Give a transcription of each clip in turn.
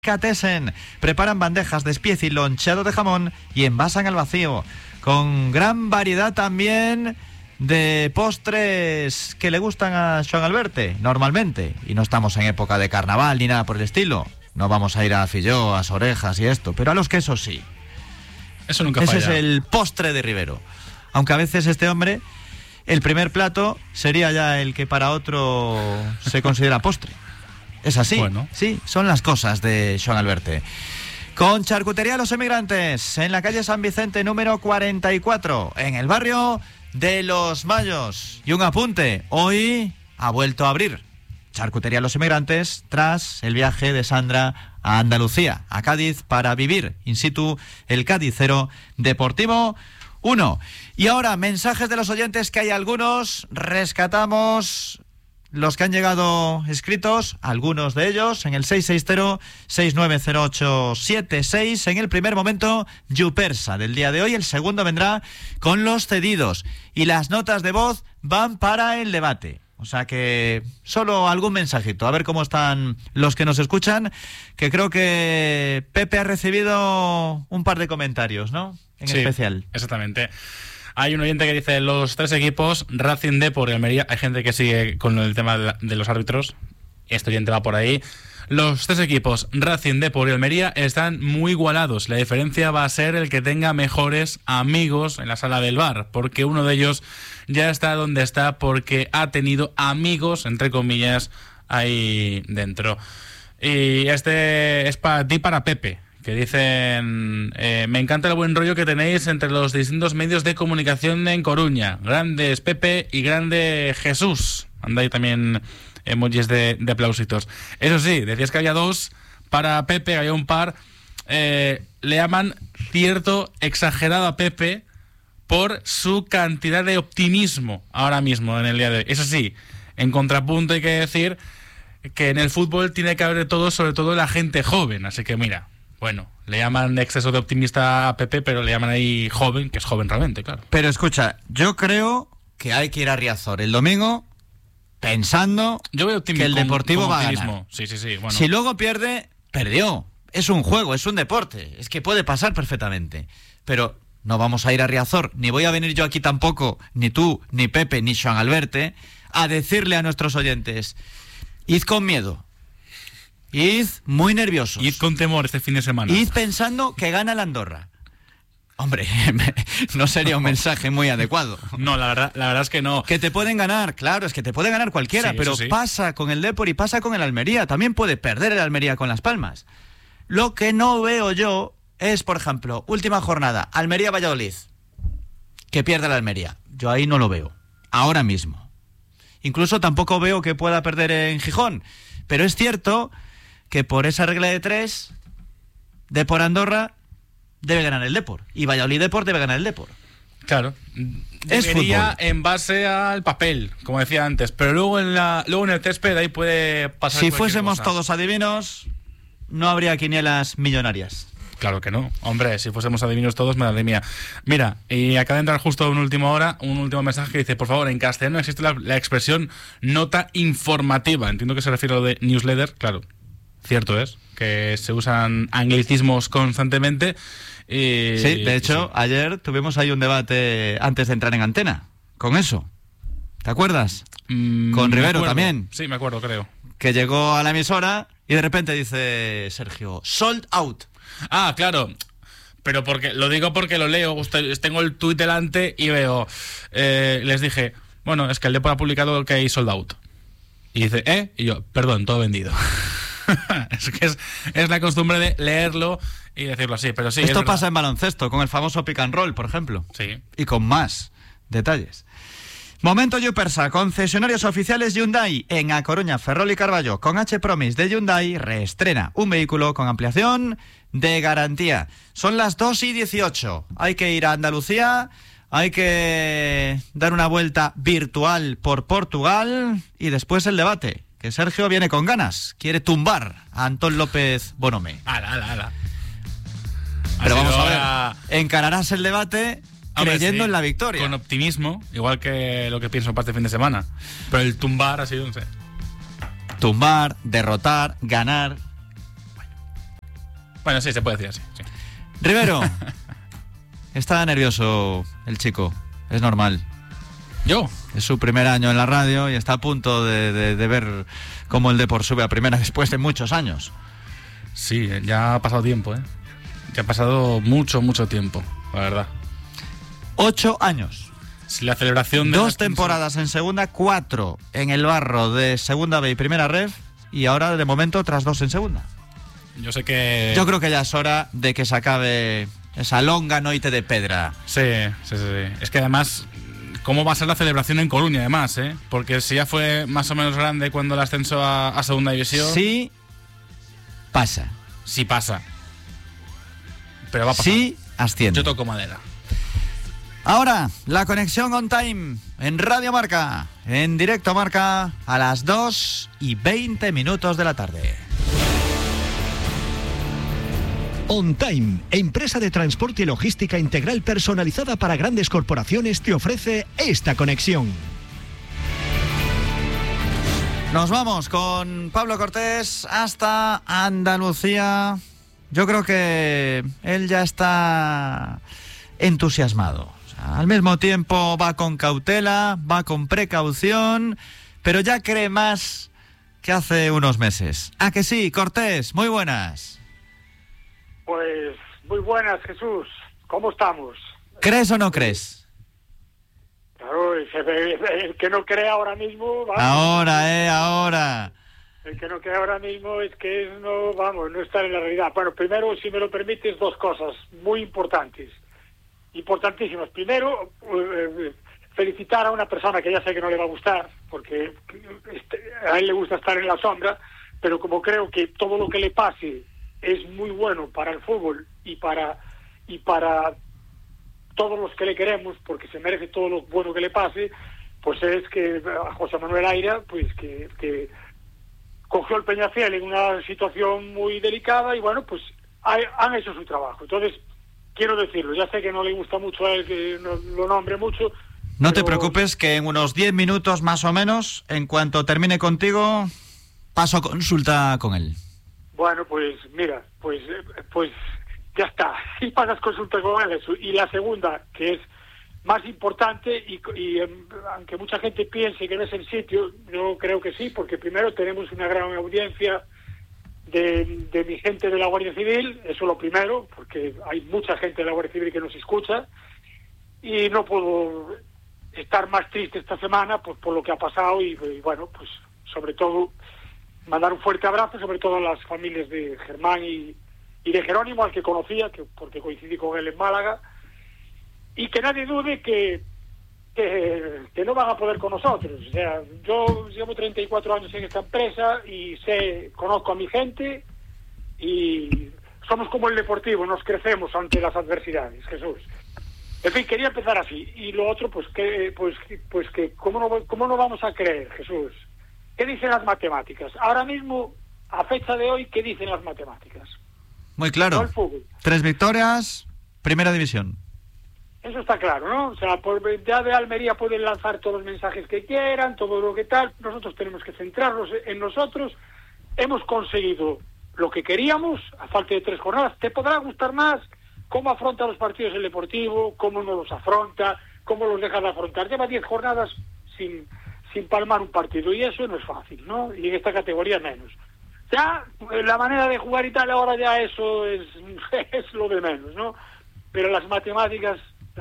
Delicatessen. Preparan bandejas de espiez y loncheado de jamón y envasan al vacío. Con gran variedad también de postres que le gustan a Xoán Alberte, normalmente. Y no estamos en época de carnaval ni nada por el estilo. No vamos a ir a filloas, orejas y esto, pero a los quesos sí. Eso nunca falla. Ese es el postre de Rivero. Aunque a veces este hombre, el primer plato sería ya el que para otro se considera postre. Es así. Bueno. Sí, son las cosas de Xoán Alberte. Con Charcutería Los Emigrantes, en la calle San Vicente número 44, en el barrio de Los Mayos. Y un apunte, hoy ha vuelto a abrir Charcutería Los Emigrantes tras el viaje de Sandra a Andalucía, a Cádiz, para vivir in situ el Cadicero Deportivo 1. Y ahora, mensajes de los oyentes, que hay algunos, rescatamos los que han llegado escritos, algunos de ellos, en el 660-690876. En el primer momento, Yupersa del día de hoy. El segundo vendrá con los cedidos. Y las notas de voz van para el debate. O sea que solo algún mensajito, a ver cómo están los que nos escuchan, que creo que Pepe ha recibido un par de comentarios, ¿no? En especial. Exactamente. Hay un oyente que dice: los tres equipos, Racing, Depor y Almería. Hay gente que sigue con el tema de los árbitros. Este oyente va por ahí. Los tres equipos, Racing, Depor y Almería, están muy igualados. La diferencia va a ser el que tenga mejores amigos en la sala del bar, porque uno de ellos ya está donde está porque ha tenido amigos, entre comillas, ahí dentro. Y este es para ti, para Pepe, que dicen: me encanta el buen rollo que tenéis entre los distintos medios de comunicación en Coruña. Grandes Pepe y grande Jesús. Anda ahí también emojis de aplausitos. Eso sí, decías que había dos. Para Pepe había un par. Le llaman cierto exagerado a Pepe por su cantidad de optimismo ahora mismo en el día de hoy. Eso sí, en contrapunto hay que decir que en el fútbol tiene que haber de todo, sobre todo la gente joven. Así que mira, bueno, le llaman exceso de optimista a Pepe, pero le llaman ahí joven, que es joven realmente, claro. Pero escucha, yo creo que hay que ir a Riazor el domingo pensando que el Deportivo va a ganar. Sí, bueno. Si luego pierde, perdió. Es un juego, es un deporte. Es que puede pasar perfectamente. Pero no vamos a ir a Riazor, ni voy a venir yo aquí tampoco, ni tú, ni Pepe, ni Xoán Alberte, a decirle a nuestros oyentes: id con miedo. Id muy nerviosos. Id con temor este fin de semana. Id pensando que gana la Andorra. Hombre, no sería un mensaje muy adecuado. No, la verdad es que no. Que te pueden ganar, claro, es que te puede ganar cualquiera, sí, pero sí. Pasa con el Depor y pasa con el Almería. También puede perder el Almería con Las Palmas. Lo que no veo yo es, por ejemplo, última jornada, Almería-Valladolid, que pierde el Almería. Yo ahí no lo veo, ahora mismo. Incluso tampoco veo que pueda perder en Gijón. Pero es cierto que por esa regla de 3, Depor Andorra debe ganar el Depor. Y Valladolid-Depor debe ganar el Depor. Claro. Debería en base al papel, como decía antes. Pero luego en el césped ahí puede pasar. Si fuésemos todos adivinos, no habría quinielas millonarias. Claro que no. Hombre, si fuésemos adivinos todos, madre mía. Mira, y acaba de entrar justo un último mensaje que dice: por favor, en castellano existe la expresión nota informativa. Entiendo que se refiere a lo de newsletter. Claro, cierto es que se usan anglicismos constantemente. Sí, de hecho, sí. Ayer tuvimos ahí un debate antes de entrar en antena con eso. ¿Te acuerdas? Con Rivero también. Sí, me acuerdo, creo. Que llegó a la emisora y de repente dice Sergio: sold out. Ah, claro, pero lo digo porque lo leo, tengo el tuit delante y veo, les dije, bueno, es que el Depor ha publicado que hay sold out. Y dice, y yo, perdón, todo vendido. Es que es la costumbre de leerlo y decirlo así, pero sí. Esto pasa en baloncesto, con el famoso pick and roll, por ejemplo. Sí. Y con más detalles. Momento Yupersa, concesionarios oficiales Hyundai en A Coruña, Ferrol y Carballo. Con H-Promise de Hyundai reestrena un vehículo con ampliación de garantía. Son las 2:18. Hay que ir a Andalucía, hay que dar una vuelta virtual por Portugal y después el debate, que Sergio viene con ganas. Quiere tumbar a Antón López Bonome. Ala. Pero vamos a ver, encararás el debate creyendo en la victoria. Con optimismo, igual que lo que pienso para este fin de semana. Pero el tumbar ha sido, no sé. Tumbar, derrotar, ganar. Bueno, sí, se puede decir así. Sí. Rivero, está nervioso el chico, es normal. ¿Yo? Es su primer año en la radio y está a punto de ver cómo el Depor sube a primera después de muchos años. Sí, ya ha pasado tiempo, ¿eh? Ya ha pasado mucho tiempo, la verdad. 8 años. Si la celebración de 2 temporadas en segunda, 4 en el barro de segunda B y primera ref, y ahora de momento otras 2 en segunda. Yo sé que... Yo creo que ya es hora de que se acabe esa longa noite de pedra. Sí. Es que además, ¿cómo va a ser la celebración en Coruña, además, eh? Porque si ya fue más o menos grande cuando el ascenso a segunda división... Sí pasa. Sí pasa. Pero va a pasar. Sí asciende. Yo toco madera. Ahora, la conexión on time en Radio Marca, en directo Marca, a las 2:20 de la tarde. On Time, empresa de transporte y logística integral personalizada para grandes corporaciones, te ofrece esta conexión. Nos vamos con Pablo Cortés hasta Andalucía. Yo creo que él ya está entusiasmado. O sea, al mismo tiempo va con cautela, va con precaución, pero ya cree más que hace unos meses. ¿A que sí, Cortés? Muy buenas. Pues muy buenas, Jesús. ¿Cómo estamos? ¿Crees o no crees? Claro, el que no cree ahora mismo... Vamos, Ahora. El que no cree ahora mismo es que no está en la realidad. Bueno, primero, si me lo permites, 2 cosas muy importantes. Importantísimas. Primero, felicitar a una persona que ya sé que no le va a gustar, porque a él le gusta estar en la sombra, pero como creo que todo lo que le pase es muy bueno para el fútbol y para todos los que le queremos, porque se merece todo lo bueno que le pase, pues es que a José Manuel Aira, pues que cogió el Peñafiel en una situación muy delicada y bueno, pues han hecho su trabajo. Entonces, quiero decirlo, ya sé que no le gusta mucho a él que lo nombre mucho. No te preocupes, que en unos 10 minutos más o menos, en cuanto termine contigo, paso a consulta con él. Bueno, pues mira, pues ya está. Y pasas consulta con él. Y la segunda, que es más importante, y aunque mucha gente piense que no es el sitio, yo creo que sí, porque primero tenemos una gran audiencia de mi gente de la Guardia Civil, eso lo primero, porque hay mucha gente de la Guardia Civil que nos escucha, y no puedo estar más triste esta semana pues por lo que ha pasado y bueno, pues sobre todo mandar un fuerte abrazo, sobre todo a las familias de Germán y de Jerónimo, al que conocía, porque coincidí con él en Málaga, y que nadie dude que no van a poder con nosotros. O sea, yo llevo 34 años en esta empresa y conozco a mi gente y somos como el Deportivo, nos crecemos ante las adversidades, Jesús. En fin, quería empezar así. Y lo otro, pues que ¿cómo no vamos a creer, Jesús? ¿Qué dicen las matemáticas? Ahora mismo, a fecha de hoy, ¿qué dicen las matemáticas? Muy claro. No el fútbol. 3 victorias, primera división. Eso está claro, ¿no? O sea, ya de Almería pueden lanzar todos los mensajes que quieran, todo lo que tal. Nosotros tenemos que centrarnos en nosotros. Hemos conseguido lo que queríamos a falta de 3 jornadas. ¿Te podrá gustar más cómo afronta los partidos el Deportivo, cómo no los afronta, cómo los deja de afrontar? Lleva 10 jornadas sin palmar un partido y eso no es fácil, ¿no? Y en esta categoría menos. Ya la manera de jugar y tal, ahora ya eso es lo de menos, ¿no? Pero las matemáticas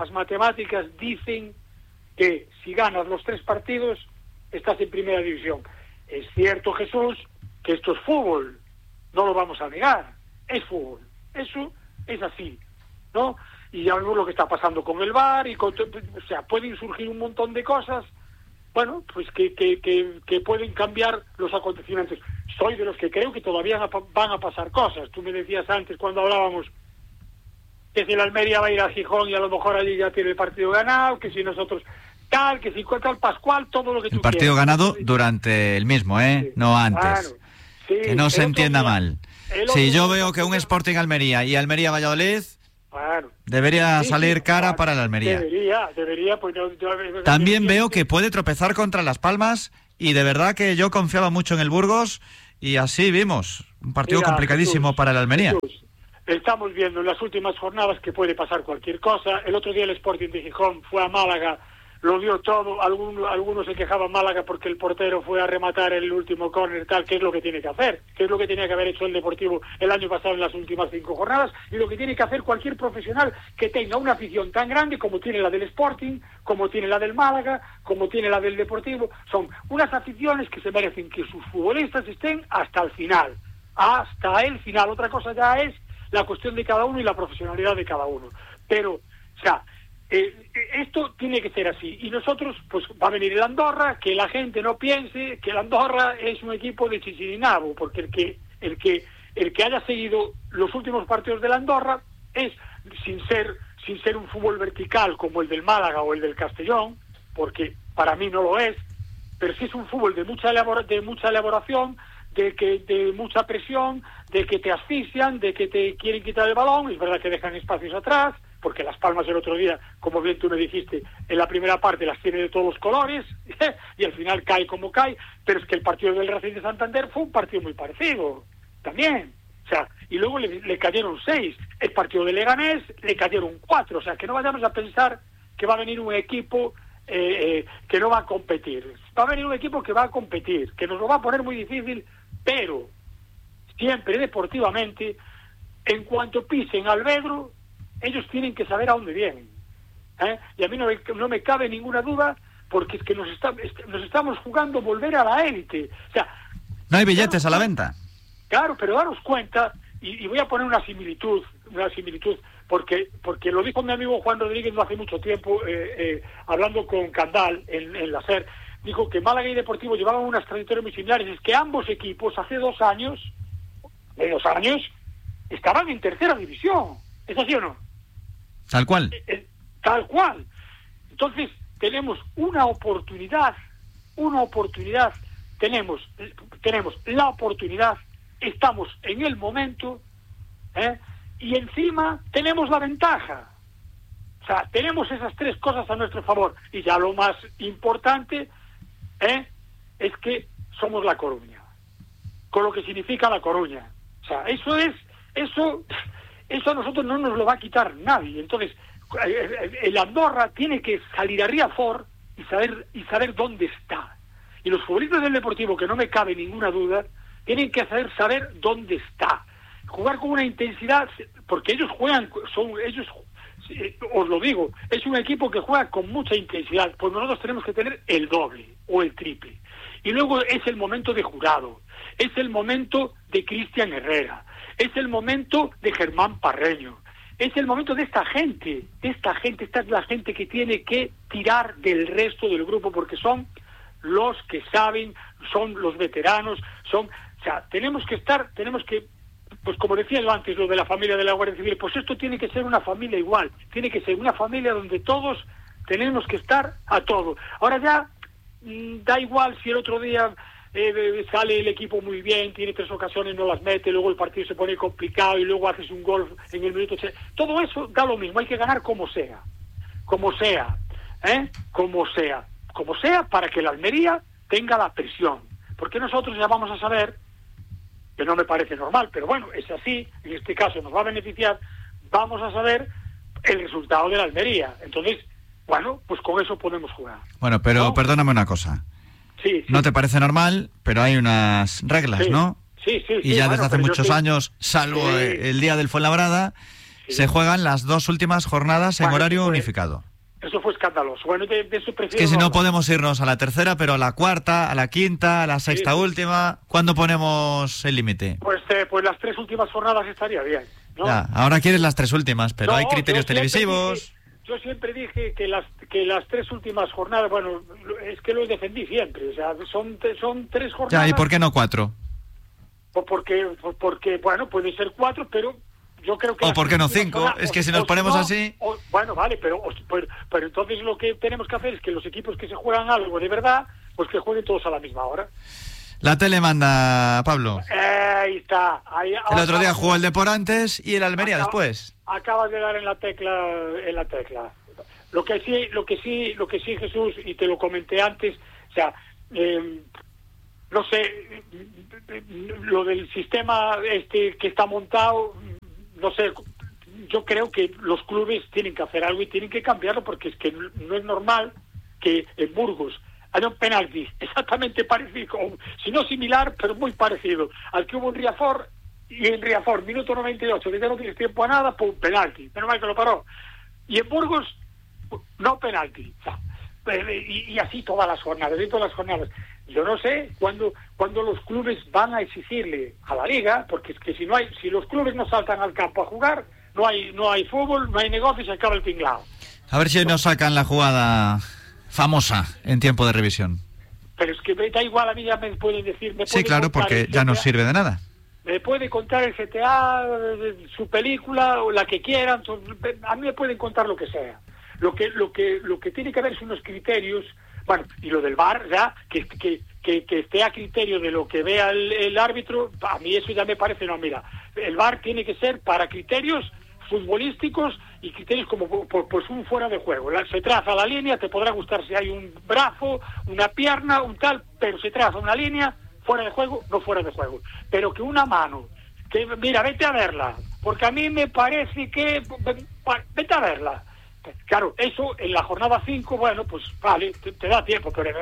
dicen que si ganas los 3 partidos estás en primera división. Es cierto, Jesús, que esto es fútbol, no lo vamos a negar, es fútbol, eso es así, ¿no? Y ya vemos lo que está pasando con el VAR o sea, pueden surgir un montón de cosas, bueno, pues que pueden cambiar los acontecimientos. Soy de los que creo que todavía van a pasar cosas. Tú me decías antes cuando hablábamos que si el Almería va a ir a Gijón y a lo mejor allí ya tiene el partido ganado, que si nosotros tal, que si tal Pascual, todo lo que tú El partido quieras. ganado durante el mismo, Sí. no antes. Claro. Sí, que no se entienda día, mal. Si yo veo que un Sporting Almería y Almería Valladolid, claro, debería salir sí, cara claro, para el Almería. Debería, pues También veo que puede tropezar contra Las Palmas y de verdad que yo confiaba mucho en el Burgos y así vimos un partido Mira, complicadísimo Jesús, para el Almería. Jesús, Estamos viendo en las últimas jornadas que puede pasar cualquier cosa. El otro día el Sporting de Gijón fue a Málaga, lo dio todo. Algunos se quejaban Málaga porque el portero fue a rematar el último córner, tal. ¿Qué es lo que tiene que hacer? ¿Qué es lo que tenía que haber hecho el Deportivo el año pasado en las últimas 5 jornadas? Y lo que tiene que hacer cualquier profesional que tenga una afición tan grande como tiene la del Sporting, como tiene la del Málaga, como tiene la del Deportivo. Son unas aficiones que se merecen que sus futbolistas estén hasta el final. Hasta el final. Otra cosa ya es la cuestión de cada uno y la profesionalidad de cada uno. Pero, o sea, esto tiene que ser así. Y nosotros, pues va a venir el Andorra, que la gente no piense que el Andorra es un equipo de Chichirinabo, porque el que haya seguido los últimos partidos del Andorra es, sin ser un fútbol vertical como el del Málaga o el del Castellón, porque para mí no lo es, pero sí es un fútbol de mucha elaboración, de mucha presión, de que te asfixian, de que te quieren quitar el balón. Es verdad que dejan espacios atrás, porque Las Palmas el otro día, como bien tú me dijiste, en la primera parte las tiene de todos los colores y al final cae como cae, pero es que el partido del Racing de Santander fue un partido muy parecido también, o sea, y luego le cayeron 6, el partido de Leganés le cayeron 4, o sea, que no vayamos a pensar que va a venir un equipo que no va a competir. Va a venir un equipo que va a competir, que nos lo va a poner muy difícil, pero siempre deportivamente, en cuanto pisen Alvedro, ellos tienen que saber a dónde vienen. Y a mí no me cabe ninguna duda, porque es que nos estamos jugando volver a la élite. O sea, no hay billetes a la venta. Claro, pero daros cuenta, y voy a poner una similitud, porque lo dijo mi amigo Juan Rodríguez no hace mucho tiempo, hablando con Candal en la SER, dijo que Málaga y Deportivo llevaban unas trayectorias muy similares. Es que ambos equipos hace 2 años, estaban en tercera división. ¿Es así o no? Tal cual. Tal cual. Entonces, tenemos una oportunidad, tenemos la oportunidad, estamos en el momento, y encima tenemos la ventaja. O sea, tenemos esas 3 cosas a nuestro favor. Y ya lo más importante es que somos La Coruña, con lo que significa La Coruña. O sea, eso a nosotros no nos lo va a quitar nadie. Entonces, el Andorra tiene que salir a Riazor y saber dónde está. Y los futbolistas del Deportivo, que no me cabe ninguna duda, tienen que saber dónde está. Jugar con una intensidad, porque ellos os lo digo, es un equipo que juega con mucha intensidad, pues nosotros tenemos que tener el doble o el triple. Y luego es el momento de Jurado, es el momento de Cristian Herrera, es el momento de Germán Parreño, es el momento de esta gente, esta es la gente que tiene que tirar del resto del grupo, porque son los que saben, son los veteranos, o sea, tenemos que, pues como decía yo antes, lo de la familia de la Guardia Civil, pues esto tiene que ser una familia igual, tiene que ser una familia donde todos tenemos que estar a todo. Ahora ya, da igual si el otro día sale el equipo muy bien, tiene 3 ocasiones, no las mete, luego el partido se pone complicado y luego haces un gol en el minuto. Todo eso da lo mismo, hay que ganar como sea, para que la Almería tenga la presión, porque nosotros ya vamos a saber, que no me parece normal, pero bueno, es así, en este caso nos va a beneficiar, vamos a saber el resultado de la Almería. Entonces, bueno, pues con eso podemos jugar. Bueno, pero ¿no? Perdóname una cosa. Sí. No te parece normal, pero hay unas reglas, sí. ¿no? Sí. Y ya desde hace muchos años, salvo el día del Fuenlabrada, se juegan las 2 últimas jornadas en horario unificado. Eso fue escandaloso. Bueno, de eso prefiero... Es que si no podemos irnos a la tercera, pero a la cuarta, a la quinta, a la sexta última. ¿Cuándo ponemos el límite? Pues las 3 últimas jornadas estaría bien, ¿no? Ya, ahora quieres las 3 últimas, pero hay criterios televisivos. Yo siempre dije que las 3 últimas jornadas, bueno, es que lo defendí siempre, o sea, son 3 jornadas... Ya, ¿y por qué no 4? Porque bueno, puede ser 4, pero yo creo que... ¿O por qué no 5? Es que si nos ponemos así... Bueno, vale, pero entonces lo que tenemos que hacer es que los equipos que se juegan algo de verdad, pues que jueguen todos a la misma hora. La tele manda, Pablo. Ahí está. El otro día jugó el Depor antes y el Almería después. Acabas de dar en la tecla. Lo que sí, Jesús, y te lo comenté antes, o sea, no sé, lo del sistema que está montado, no sé, yo creo que los clubes tienen que hacer algo y tienen que cambiarlo, porque es que no es normal que en Burgos haya un penalti exactamente parecido, si no similar, pero muy parecido al que hubo en Riazor, y en Riazor, minuto 98, que ya no tienes tiempo a nada, pum, penalti, menos mal que lo paró. Y en Burgos, no penalti. O sea, y así todas las jornadas, Yo no sé cuándo los clubes van a exigirle a la Liga, porque es que si los clubes no saltan al campo a jugar, no hay fútbol, no hay negocio y se acaba el tinglao. A ver si nos sacan la jugada famosa en tiempo de revisión. Pero es que da igual, a mí ya me pueden decir... Sí, claro, porque ya no sirve de nada. Me puede contar el CTA, su película, o la que quieran, a mí me pueden contar lo que sea. Lo que tiene que haber son unos criterios, bueno, y lo del VAR, ya, que esté a criterio de lo que vea el árbitro, a mí eso ya me parece, no, mira, el VAR tiene que ser para criterios futbolísticos y criterios como pues un fuera de juego. Se traza la línea, te podrá gustar si hay un brazo, una pierna, un tal, pero se traza una línea, fuera de juego, no fuera de juego. Pero que una mano, que mira, vete a verla, porque a mí me parece que... Vete a verla. Claro, eso en la jornada 5, bueno, pues vale, te da tiempo, pero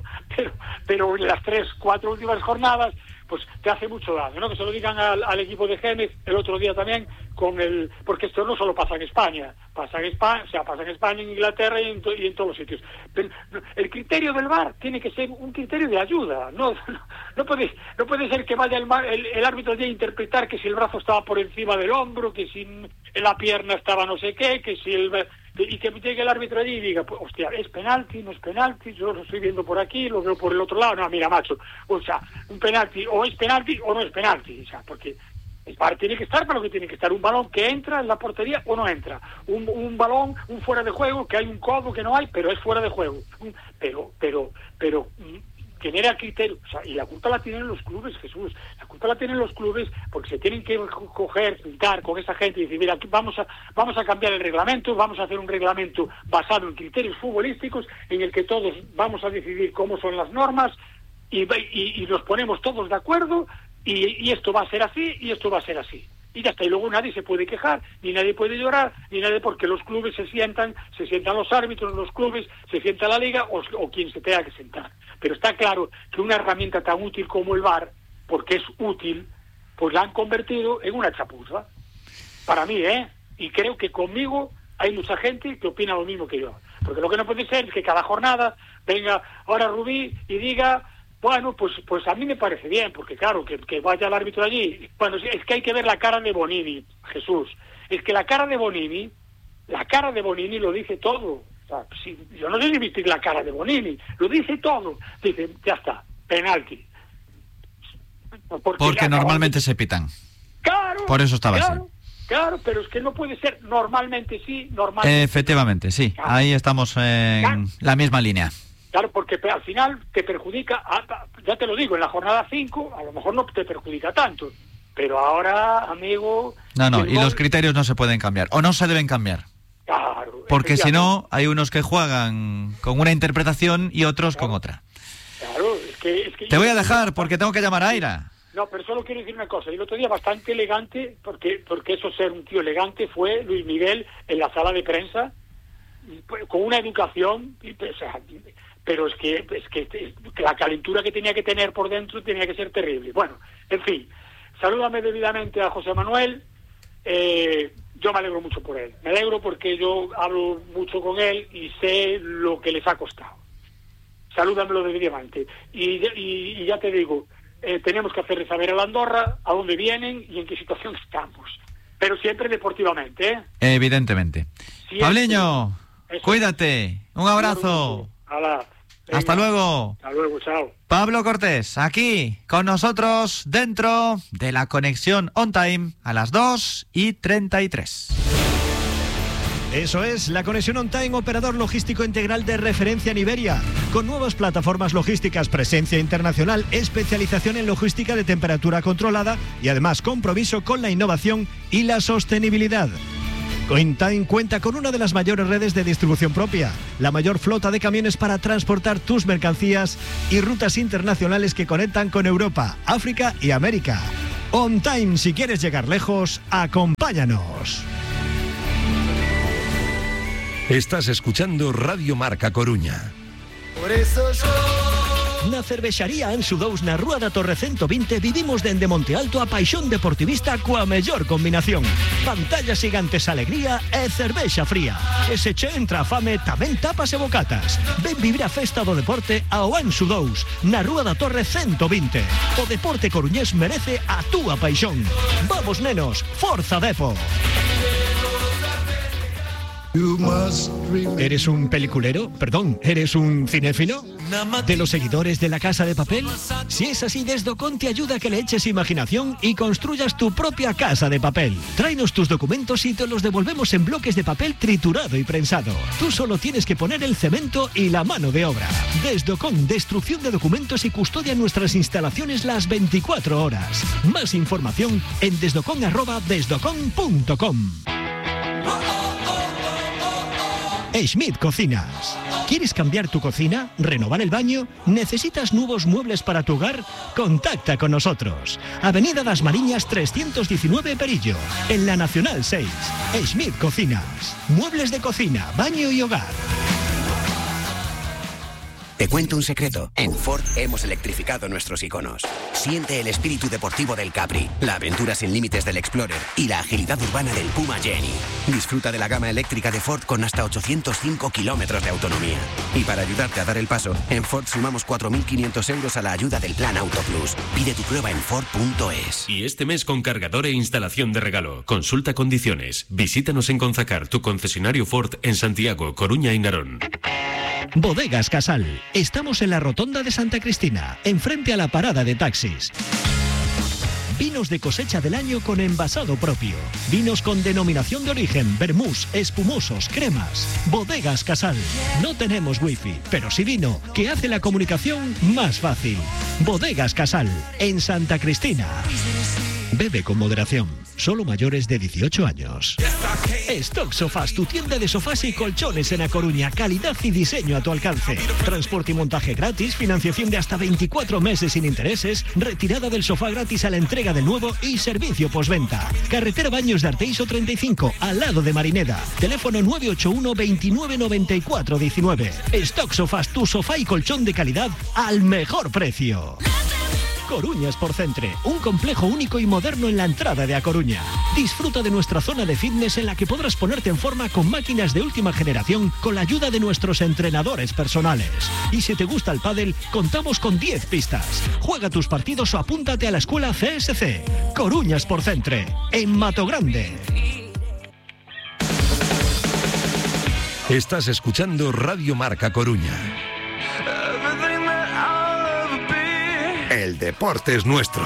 en las 3, 4 últimas jornadas, pues te hace mucho daño, ¿no? Que se lo digan al equipo de Gémez el otro día también, porque esto no solo pasa en España, pasa en España, en Inglaterra y en todos los sitios. Pero el criterio del VAR tiene que ser un criterio de ayuda, no puede ser que vaya el árbitro a interpretar que si el brazo estaba por encima del hombro, que si la pierna estaba no sé qué, y que llegue el árbitro allí y diga, pues, hostia, ¿es penalti? ¿No es penalti? Yo lo estoy viendo por aquí, lo veo por el otro lado. No, mira, macho, o sea, un penalti, o es penalti o no es penalti, o sea, porque el VAR tiene que estar para lo que tiene que estar, un balón que entra en la portería o no entra, un balón, un fuera de juego, que hay un codo que no hay, pero es fuera de juego, pero genera criterio, o sea, y la culpa la tienen los clubes, Jesús, la culpa la tienen los clubes, porque se tienen que juntar con esa gente y decir, mira, aquí vamos a cambiar el reglamento, vamos a hacer un reglamento basado en criterios futbolísticos, en el que todos vamos a decidir cómo son las normas, y nos ponemos todos de acuerdo, y esto va a ser así, y esto va a ser así. Y ya está, y luego nadie se puede quejar, ni nadie puede llorar, ni nadie, porque los clubes se sientan los árbitros, los clubes, se sienta la liga o quien se tenga que sentar. Pero está claro que una herramienta tan útil como el VAR, porque es útil, pues la han convertido en una chapuza. Para mí, y creo que conmigo hay mucha gente que opina lo mismo que yo. Porque lo que no puede ser es que cada jornada venga ahora Rubí y diga... Bueno, pues a mí me parece bien, porque claro, que vaya el árbitro allí. Bueno, es que hay que ver la cara de Bonini, Jesús. Es que la cara de Bonini lo dice todo. O sea, yo no sé ni vestir la cara de Bonini, lo dice todo. Dice, ya está, penalti. Porque normalmente se pitan. Claro. Por eso estaba así. Claro, pero es que no puede ser normalmente sí, normalmente. Efectivamente, sí. Claro. Ahí estamos en la misma línea. Claro, porque al final te perjudica, ya te lo digo, en la jornada 5 a lo mejor no te perjudica tanto, pero ahora, amigo... No, y los criterios no se pueden cambiar, o no se deben cambiar. Claro. Porque si no, hay unos que juegan con una interpretación y otros con otra. Claro, es que te voy a dejar porque tengo que llamar a Aira. No, pero solo quiero decir una cosa. El otro día bastante elegante, porque eso ser un tío elegante, fue Luis Miguel en la sala de prensa, con una educación... Pero es que la calentura que tenía que tener por dentro tenía que ser terrible. Bueno, en fin, salúdame debidamente a José Manuel. Yo me alegro mucho por él. Me alegro porque yo hablo mucho con él y sé lo que les ha costado. Salúdamelo debidamente. Y ya te digo, tenemos que hacerle saber a la Andorra a dónde vienen y en qué situación estamos. Pero siempre deportivamente, ¿eh? Evidentemente. Siempre. Pableño, cuídate. Un abrazo. Hola. Venga. Hasta luego. Hasta luego, chao. Pablo Cortés, aquí con nosotros dentro de la conexión On Time a las 2:33. Eso es, la conexión On Time, operador logístico integral de referencia en Iberia. Con nuevas plataformas logísticas, presencia internacional, especialización en logística de temperatura controlada y además compromiso con la innovación y la sostenibilidad. On Time cuenta con una de las mayores redes de distribución propia, la mayor flota de camiones para transportar tus mercancías y rutas internacionales que conectan con Europa, África y América. On Time, si quieres llegar lejos, acompáñanos. Estás escuchando Radio Marca Coruña. Por eso Na cervexaría Anxo Dous na Rúa da Torre 120 vivimos dende Monte Alto a paixón deportivista coa mellor combinación. Pantallas gigantes, alegría e cervexa fría. E se che entra a fame, tamén tapas e bocatas. Ven vivir a festa do deporte ao Anxo Dous, na Rúa da Torre 120. O deporte coruñés merece a túa paixón. Vamos, nenos, forza Depo! ¿Eres un peliculero? Perdón, ¿eres un cinéfilo? ¿De los seguidores de La Casa de Papel? Si es así, Desdocon te ayuda a que le eches imaginación y construyas tu propia casa de papel. Tráenos tus documentos y te los devolvemos en bloques de papel triturado y prensado. Tú solo tienes que poner el cemento y la mano de obra. Desdocon, destrucción de documentos y custodia en nuestras instalaciones las 24 horas. Más información en desdocon@desdocon.com. Schmidt Cocinas. ¿Quieres cambiar tu cocina? ¿Renovar el baño? ¿Necesitas nuevos muebles para tu hogar? Contacta con nosotros. Avenida Das Mariñas 319 Perillo, en la Nacional 6. Schmidt Cocinas. Muebles de cocina, baño y hogar. Te cuento un secreto. En Ford hemos electrificado nuestros iconos. Siente el espíritu deportivo del Capri, la aventura sin límites del Explorer y la agilidad urbana del Puma Jenny. Disfruta de la gama eléctrica de Ford con hasta 805 kilómetros de autonomía. Y para ayudarte a dar el paso, en Ford sumamos 4.500 euros a la ayuda del Plan Auto Plus. Pide tu prueba en Ford.es. Y este mes con cargador e instalación de regalo. Consulta condiciones. Visítanos en Conzacar, tu concesionario Ford en Santiago, Coruña y Narón. Bodegas Casal. Estamos en la Rotonda de Santa Cristina, enfrente a la parada de taxis. Vinos de cosecha del año con envasado propio. Vinos con denominación de origen, vermús, espumosos, cremas. Bodegas Casal. No tenemos wifi, pero sí vino, que hace la comunicación más fácil. Bodegas Casal, en Santa Cristina. Bebe con moderación. Solo mayores de 18 años. Stock Sofás, tu tienda de sofás y colchones en A Coruña. Calidad y diseño a tu alcance. Transporte y montaje gratis, financiación de hasta 24 meses sin intereses, retirada del sofá gratis a la entrega del nuevo y servicio postventa. Carretera Baños de Arteiso 35, al lado de Marineda. Teléfono 981 29 94 19. Stock Sofás, tu sofá y colchón de calidad al mejor precio. Coruña Sportcentre, un complejo único y moderno en la entrada de A Coruña. Disfruta de nuestra zona de fitness en la que podrás ponerte en forma con máquinas de última generación con la ayuda de nuestros entrenadores personales. Y si te gusta el pádel, contamos con 10 pistas. Juega tus partidos o apúntate a la escuela CSC. Coruña Sportcentre, en Matogrande. Estás escuchando Radio Marca Coruña. El deporte es nuestro.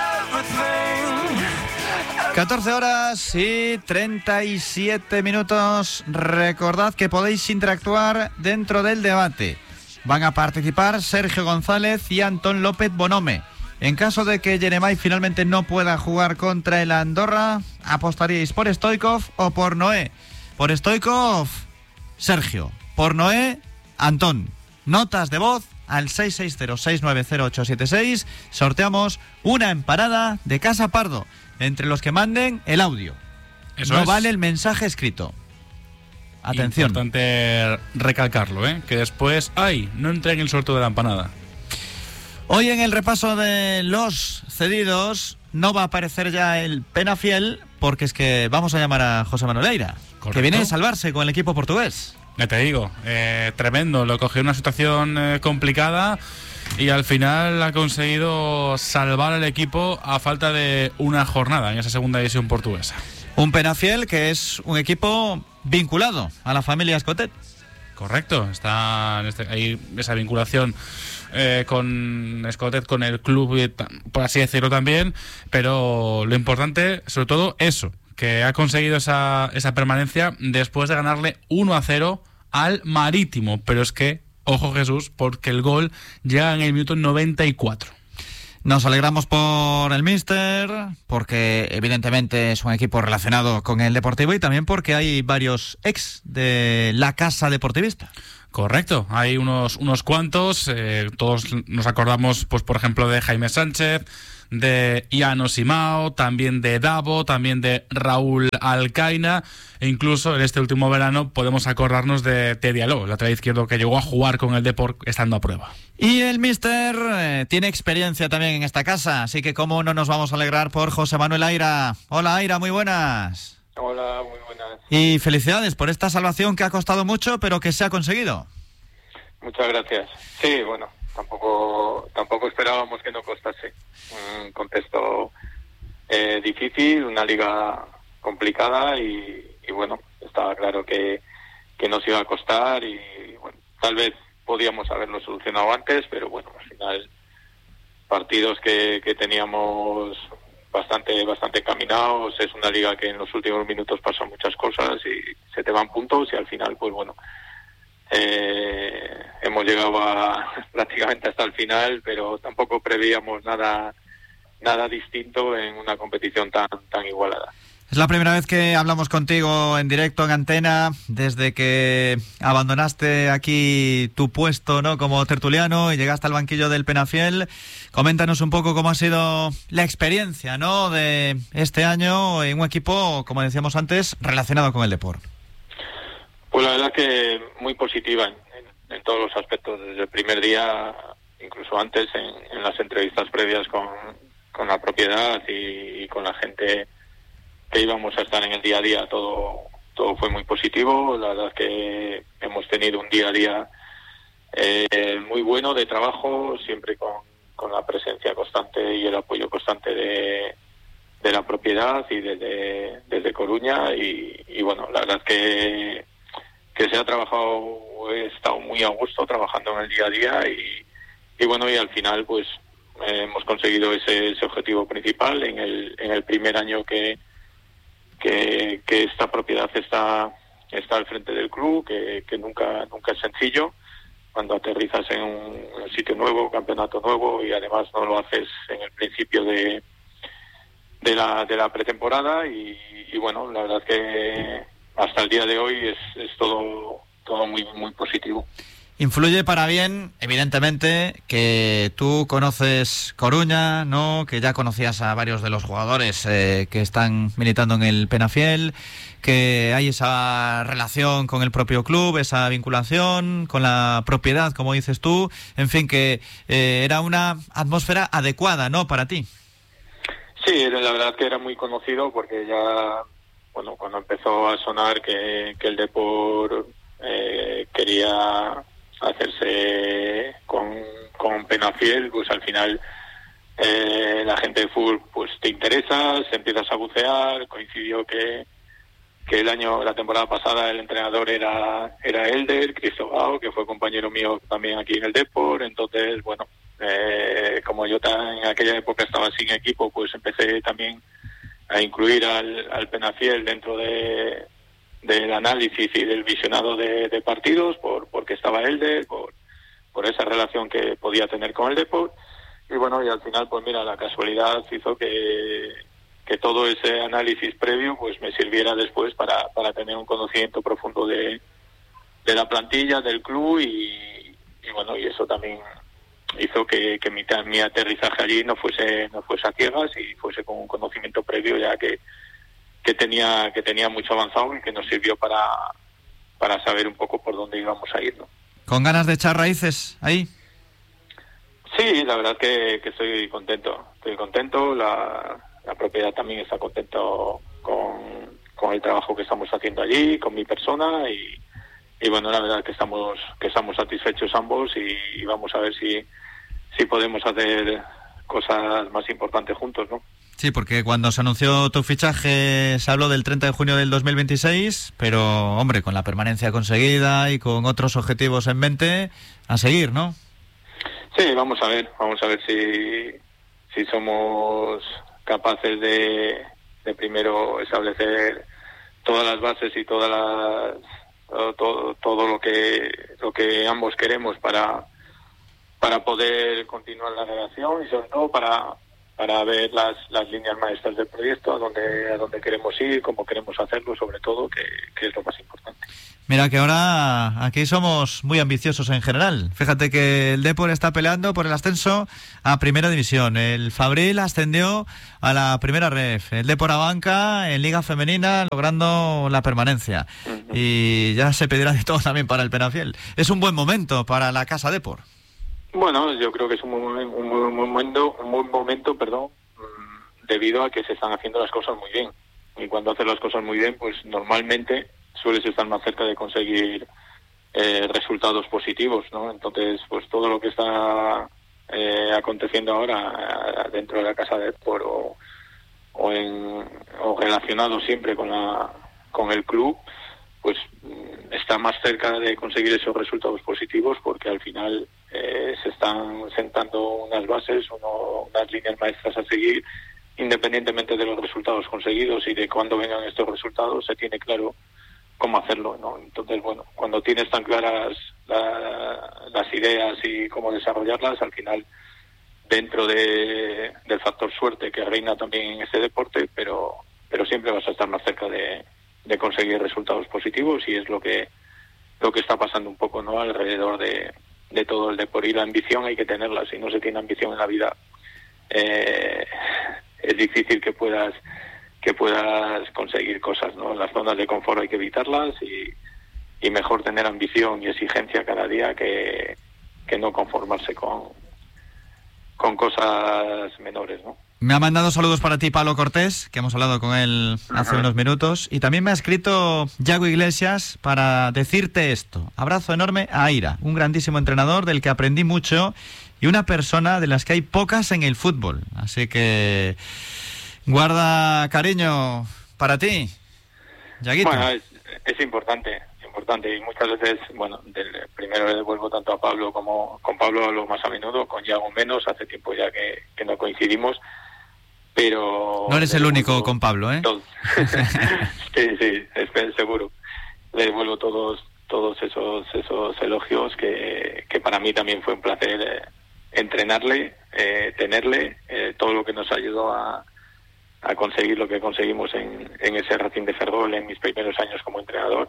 14 horas y 37 minutos. Recordad que podéis interactuar dentro del debate. Van a participar Sergio González y Antón López Bonome. En caso de que Jeremai finalmente no pueda jugar contra el Andorra, ¿apostaríais por Stoichkov o por Noé? Por Stoichkov, Sergio. Por Noé, Antón. Notas de voz al 660-690-876. Sorteamos una empanada de Casa Pardo entre los que manden el audio. Eso no es. vale el mensaje escrito. Atención. Importante recalcarlo, que después, no entré en el sorteo de la empanada. Hoy en el repaso de los cedidos no va a aparecer ya el Penafiel, porque es que vamos a llamar a José Manuel Eira, Correcto. que viene a salvarse con el equipo portugués. Ya te digo, tremendo, lo cogió en una situación complicada y al final ha conseguido salvar al equipo a falta de una jornada en esa segunda división portuguesa. Un Penafiel que es un equipo vinculado a la familia Escotet. Correcto, está hay esa vinculación con Escotet, con el club, por así decirlo también, pero lo importante, sobre todo eso, que ha conseguido esa permanencia después de ganarle 1-0 al Marítimo. Pero es que, ojo Jesús, porque el gol llega en el minuto 94. Nos alegramos por el míster, porque evidentemente es un equipo relacionado con el Deportivo y también porque hay varios ex de la casa deportivista. Correcto, hay unos cuantos, todos nos acordamos, pues por ejemplo, de Jaime Sánchez, de Ian Simao, también de Davo, también de Raúl Alcaina, e incluso en este último verano podemos acordarnos de Teddy Aló, lateral izquierdo que llegó a jugar con el Depor estando a prueba. Y el míster tiene experiencia también en esta casa, así que cómo no nos vamos a alegrar por José Manuel Aira. Hola Aira, muy buenas. Hola, muy buenas. Y felicidades por esta salvación que ha costado mucho, pero que se ha conseguido. Muchas gracias. Sí, bueno, tampoco esperábamos que no costase. Un contexto difícil, una liga complicada y bueno, estaba claro que nos iba a costar y bueno, tal vez podíamos haberlo solucionado antes, pero bueno, al final partidos que teníamos bastante encaminados, es una liga que en los últimos minutos pasan muchas cosas y se te van puntos y al final pues bueno, hemos llegado prácticamente hasta el final, pero tampoco prevíamos nada distinto en una competición tan igualada. Es la primera vez que hablamos contigo en directo, en antena, desde que abandonaste aquí tu puesto, ¿no?, como tertuliano y llegaste al banquillo del Penafiel. Coméntanos un poco cómo ha sido la experiencia, ¿no?, de este año en un equipo, como decíamos antes, relacionado con el Depor. Pues la verdad que muy positiva en todos los aspectos, desde el primer día, incluso antes en las entrevistas previas con la propiedad y con la gente que íbamos a estar en el día a día, todo fue muy positivo. La verdad es que hemos tenido un día a día muy bueno de trabajo, siempre con la presencia constante y el apoyo constante de la propiedad y desde Coruña y bueno, la verdad es que se ha trabajado, he estado muy a gusto trabajando en el día a día y bueno, y al final pues hemos conseguido ese objetivo principal en el primer año que esta propiedad está al frente del club, que nunca es sencillo cuando aterrizas en un sitio nuevo, campeonato nuevo y además no lo haces en el principio de la pretemporada y bueno, la verdad es que hasta el día de hoy es todo muy muy positivo. Influye para bien, evidentemente, que tú conoces Coruña, ¿no?, que ya conocías a varios de los jugadores que están militando en el Penafiel, que hay esa relación con el propio club, esa vinculación con la propiedad, como dices tú, en fin, que era una atmósfera adecuada, ¿no?, para ti. Sí, la verdad que era muy conocido porque ya, bueno, cuando empezó a sonar que el Depor quería hacerse con Penafiel, pues al final la gente de fútbol pues te interesa, se empiezas a bucear. Coincidió que la temporada pasada el entrenador era Elder Cristobao, que fue compañero mío también aquí en el Depor. Entonces bueno, como yo en aquella época estaba sin equipo, pues empecé también a incluir al Penafiel dentro del análisis y del visionado de partidos, porque estaba Elder, por esa relación que podía tener con el Depor. Y bueno, y al final, pues mira, la casualidad hizo que todo ese análisis previo pues me sirviera después para tener un conocimiento profundo de la plantilla, del club y bueno, y eso también hizo que mi aterrizaje allí no fuese a ciegas y fuese con un conocimiento previo ya que tenía mucho avanzado y que nos sirvió para saber un poco por dónde íbamos a ir, ¿no? ¿Con ganas de echar raíces ahí? Sí, la verdad que estoy contento. La propiedad también está contento con el trabajo que estamos haciendo allí, con mi persona y bueno, la verdad que estamos satisfechos ambos y vamos a ver si podemos hacer cosas más importantes juntos, ¿no? Sí, porque cuando se anunció tu fichaje se habló del 30 de junio del 2026, pero, hombre, con la permanencia conseguida y con otros objetivos en mente, a seguir, ¿no? Sí, vamos a ver si somos capaces de primero establecer todas las bases y todo lo que ambos queremos para poder continuar la relación y sobre todo para para ver las líneas maestras del proyecto, a dónde queremos ir, cómo queremos hacerlo, sobre todo, que es lo más importante. Mira que ahora aquí somos muy ambiciosos en general. Fíjate que el Depor está peleando por el ascenso a Primera División. El Fabril ascendió a la Primera Ref. El Depor Abanca en Liga Femenina logrando la permanencia. Uh-huh. Y ya se pedirá de todo también para el Penafiel. Es un buen momento para la Casa Depor. Bueno, yo creo que es un buen momento, debido a que se están haciendo las cosas muy bien. Y cuando haces las cosas muy bien, pues normalmente sueles estar más cerca de conseguir resultados positivos, ¿no? Entonces, pues todo lo que está aconteciendo ahora dentro de la Casa de Depor o relacionado siempre con el club, pues está más cerca de conseguir esos resultados positivos, porque al final se están sentando unas bases, unas líneas maestras a seguir. Independientemente de los resultados conseguidos y de cuándo vengan estos resultados, se tiene claro cómo hacerlo, ¿no? Entonces, bueno, cuando tienes tan claras las ideas y cómo desarrollarlas, al final, dentro del factor suerte que reina también en este deporte, pero siempre vas a estar más cerca de conseguir resultados positivos, y es lo que está pasando un poco, ¿no?, alrededor de todo el deporte. Y la ambición hay que tenerla. Si no se tiene ambición en la vida, es difícil que puedas conseguir cosas, ¿no? Las zonas de confort hay que evitarlas, y mejor tener ambición y exigencia cada día que no conformarse con cosas menores, ¿no? Me ha mandado saludos para ti Pablo Cortés, que hemos hablado con él hace unos minutos, y también me ha escrito Yago Iglesias para decirte esto. Abrazo enorme a Aira, un grandísimo entrenador del que aprendí mucho y una persona de las que hay pocas en el fútbol. Así que guarda cariño para ti, Yaguito. Bueno, es importante, y muchas veces, bueno, primero le devuelvo tanto a Pablo como con Pablo hablo más a menudo, con Yago menos, hace tiempo ya que no coincidimos, pero... No eres el único con Pablo, ¿eh? Sí, seguro. Le devuelvo todos esos elogios que para mí también fue un placer entrenarle, tenerle, todo lo que nos ayudó a conseguir lo que conseguimos en ese Racing de Ferrol en mis primeros años como entrenador.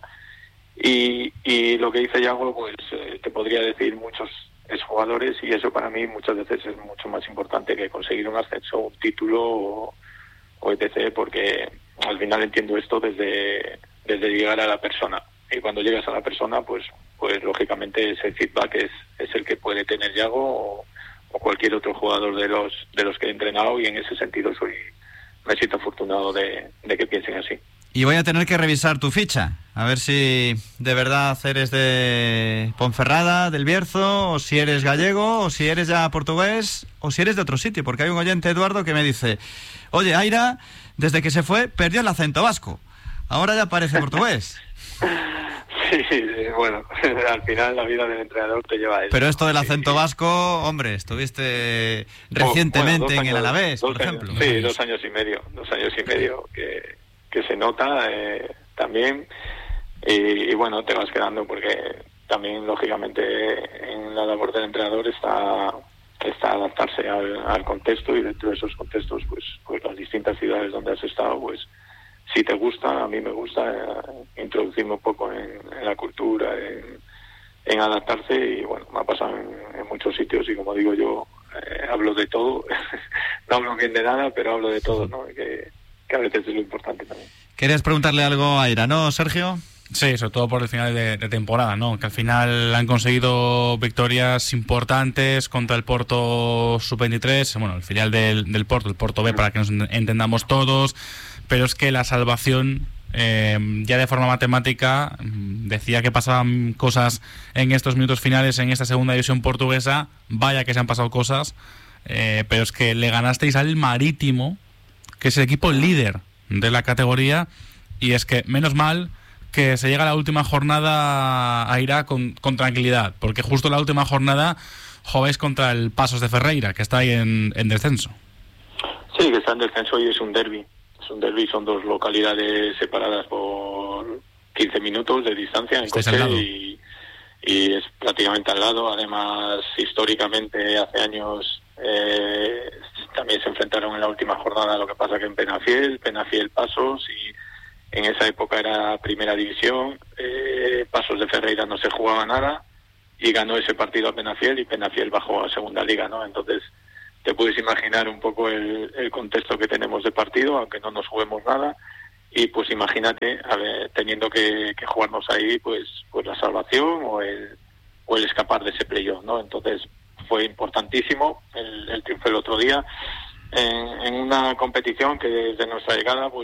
Y lo que dice Yago, pues te podría decir muchos exjugadores, y eso para mí muchas veces es mucho más importante que conseguir un ascenso, un título o etc., porque al final entiendo esto desde llegar a la persona, y cuando llegas a la persona, pues lógicamente ese feedback es el que puede tener Yago o cualquier otro jugador de los que he entrenado, y en ese sentido me siento afortunado de que piensen así. Y voy a tener que revisar tu ficha, a ver si de verdad eres de Ponferrada, del Bierzo, o si eres gallego, o si eres ya portugués, o si eres de otro sitio, porque hay un oyente, Eduardo, que me dice: oye, Aira, desde que se fue, perdió el acento vasco, ahora ya parece portugués. Sí, bueno, al final la vida del entrenador te lleva a eso. Pero esto del acento vasco, hombre, estuviste recientemente en el Alavés, por ejemplo. Sí, 2 años y medio que se nota también, y bueno, te vas quedando, porque también lógicamente en la labor del entrenador está adaptarse al contexto, y dentro de esos contextos pues las distintas ciudades donde has estado, pues si te gusta, a mí me gusta introducirme un poco en la cultura, en adaptarse, y bueno, me ha pasado en muchos sitios, y como digo yo, hablo de todo. No hablo bien de nada, pero hablo de todo, ¿no? Que a veces es lo importante también. ¿Querías preguntarle algo a Aira, no, Sergio? Sí, sobre todo por el final de temporada, ¿no? Que al final han conseguido victorias importantes contra el Porto Sub-23, bueno, el filial del Porto, el Porto B, para que nos entendamos todos, pero es que la salvación, ya de forma matemática, decía que pasaban cosas en estos minutos finales en esta segunda división portuguesa. Vaya que se han pasado cosas, pero es que le ganasteis al Marítimo, que es el equipo líder de la categoría, y es que menos mal que se llega a la última jornada a Aira con tranquilidad, porque justo en la última jornada jugáis contra el Pasos de Ferreira, que está ahí en descenso. Sí, que está en descenso, y es un derbi, son 2 localidades separadas por 15 minutos de distancia en coche, y es prácticamente al lado. Además, históricamente, hace años también se enfrentaron en la última jornada, lo que pasa que en Penafiel Pasos, y en esa época era primera división, Pasos de Ferreira no se jugaba nada y ganó ese partido a Penafiel, y Penafiel bajó a segunda liga, ¿no? Entonces te puedes imaginar un poco el contexto que tenemos de partido, aunque no nos juguemos nada, y pues imagínate, teniendo que jugarnos ahí pues la salvación o el escapar de ese playoff, ¿no? Entonces fue importantísimo el triunfo el otro día en una competición que desde nuestra llegada pues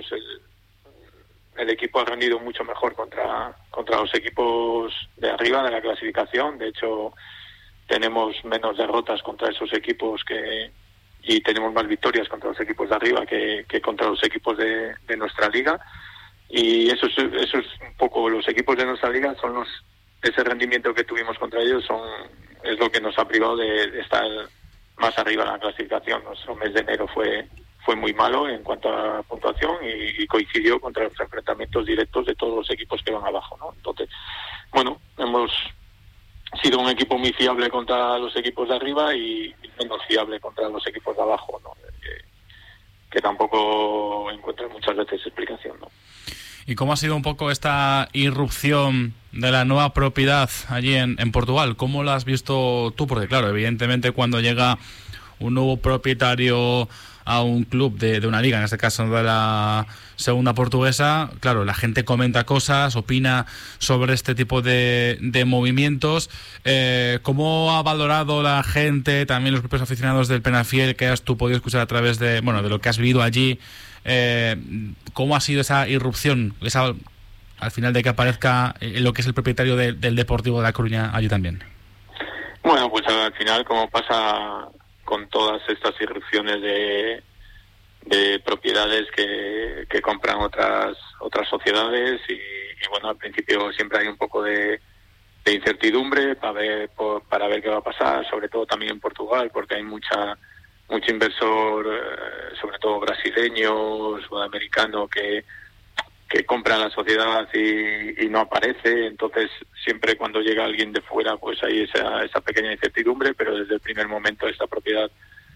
el equipo ha rendido mucho mejor contra los equipos de arriba de la clasificación. De hecho, tenemos menos derrotas contra esos equipos y tenemos más victorias contra los equipos de arriba que contra los equipos de nuestra liga, y eso es un poco, los equipos de nuestra liga son ese rendimiento que tuvimos contra ellos es lo que nos ha privado de estar más arriba en la clasificación. Nuestro mes de enero fue muy malo en cuanto a puntuación y coincidió contra los enfrentamientos directos de todos los equipos que van abajo, ¿no? Entonces, bueno, hemos sido un equipo muy fiable contra los equipos de arriba y menos fiable contra los equipos de abajo, ¿no? Que tampoco encuentran muchas veces explicación, ¿no? ¿Y cómo ha sido un poco esta irrupción de la nueva propiedad allí en Portugal? ¿Cómo la has visto tú? Porque claro, evidentemente cuando llega un nuevo propietario a un club de una liga, en este caso de la segunda portuguesa, claro, la gente comenta cosas, opina sobre este tipo de movimientos. ¿Cómo ha valorado la gente, también los propios aficionados del Penafiel, que has tú podido escuchar a través de lo que has vivido allí? ¿Cómo ha sido esa irrupción, al final de que aparezca lo que es el propietario del Deportivo de La Coruña allí también? Bueno, pues al final, como pasa con todas estas irrupciones de propiedades que compran otras sociedades, y bueno, al principio siempre hay un poco de incertidumbre para ver qué va a pasar, sobre todo también en Portugal, porque hay mucho inversor, sobre todo brasileño, sudamericano, que compra la sociedad y no aparece. Entonces siempre cuando llega alguien de fuera pues hay esa pequeña incertidumbre, pero desde el primer momento esta propiedad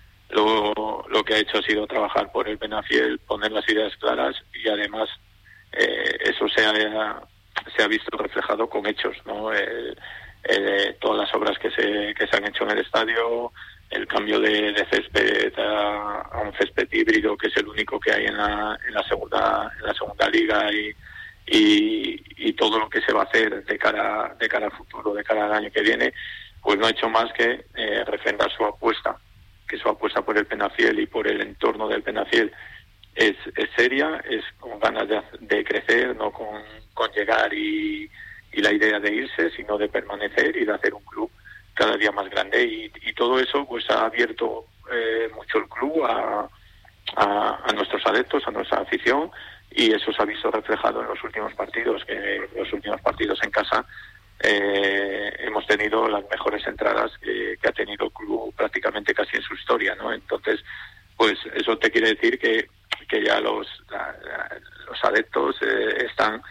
lo que ha hecho ha sido trabajar por el Penafiel, poner las ideas claras, y además eso se ha visto reflejado con hechos, ¿no? Todas las obras que se han hecho en el estadio, el cambio de césped a un césped híbrido, que es el único que hay en la segunda liga, y todo lo que se va a hacer de cara al futuro, de cara al año que viene, pues no ha hecho más que refrendar su apuesta, que su apuesta por el Penafiel y por el entorno del Penafiel es seria, es con ganas de crecer, no con llegar y la idea de irse, sino de permanecer y de hacer un club cada día más grande, y todo eso pues ha abierto mucho el club a nuestros adeptos, a nuestra afición, y eso se ha visto reflejado en los últimos partidos, en casa hemos tenido las mejores entradas que ha tenido el club prácticamente casi en su historia, ¿no? Entonces, pues eso te quiere decir que ya los adeptos están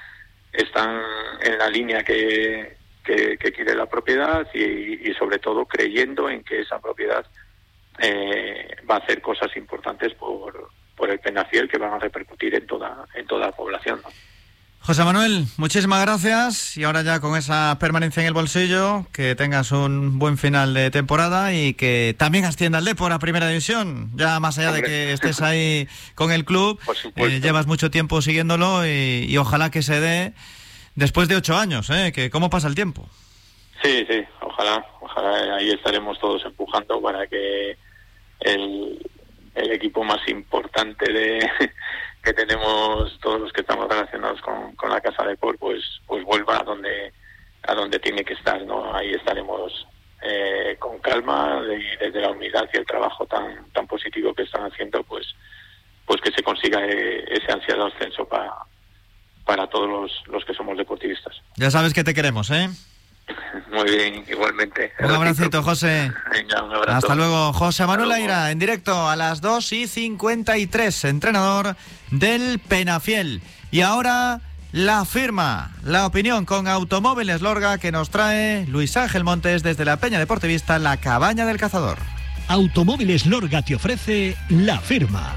en la línea que quiere la propiedad, y sobre todo creyendo en que esa propiedad va a hacer cosas importantes por el Penafiel, que van a repercutir en toda la población, ¿no? José Manuel, muchísimas gracias, y ahora ya con esa permanencia en el bolsillo, que tengas un buen final de temporada y que también ascienda al Depor a Primera División, ya más allá de que estés ahí con el club. Llevas mucho tiempo siguiéndolo y ojalá que se dé después de 8 años, que cómo pasa el tiempo. Sí, ojalá ahí estaremos todos empujando para que el equipo más importante que tenemos todos los que estamos relacionados con la Casa de Depor, pues vuelva a donde tiene que estar, ¿no? Ahí estaremos con calma, desde la humildad y el trabajo tan positivo que están haciendo, pues que se consiga ese ansiado ascenso para todos los que somos deportivistas. Ya sabes que te queremos, ¿eh? Muy bien, igualmente. Un abracito, José. Venga, un abrazo. Hasta luego. José Manuel Aira, en directo a las 2:53, entrenador del Penafiel. Y ahora la firma, la opinión con Automóviles Lorga, que nos trae Luis Ángel Montes desde la Peña Deportivista La Cabaña del Cazador. Automóviles Lorga te ofrece La Firma.